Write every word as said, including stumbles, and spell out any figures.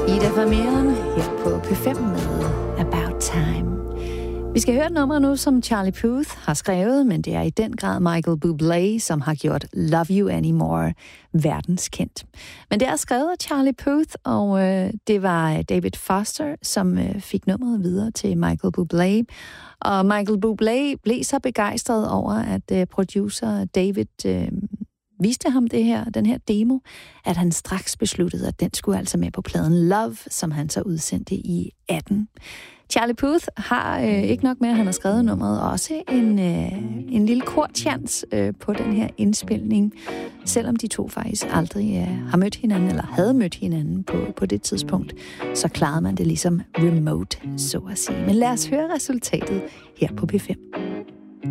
Ida Vermeeren her på P fem med About Time. Vi skal høre et nummer nu, som Charlie Puth har skrevet, men det er i den grad Michael Bublé, som har gjort Love You Anymore verdenskendt. Men det er skrevet af Charlie Puth, og øh, det var David Foster, som øh, fik nummeret videre til Michael Bublé. Og Michael Bublé blev så begejstret over, at øh, producer David øh, viste ham det her, den her demo, at han straks besluttede, at den skulle altså med på pladen Love, som han så udsendte i atten. Charlie Puth har øh, ikke nok med, at han har skrevet nummeret, også en, øh, en lille kortchans øh, på den her indspilning, selvom de to faktisk aldrig øh, har mødt hinanden, eller havde mødt hinanden på, på det tidspunkt, så klarede man det ligesom remote, så at sige. Men lad os høre resultatet her på P fem.